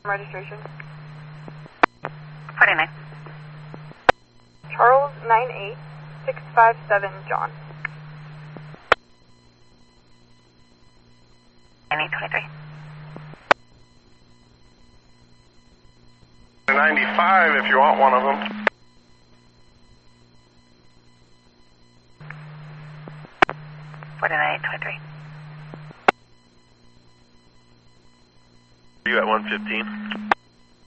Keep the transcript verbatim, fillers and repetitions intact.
Registration. forty-nine. Charles nine eight six five seven John. nine eight twenty-three. ninety-five if you want one of them. forty-nine twenty-three. You at one fifteen?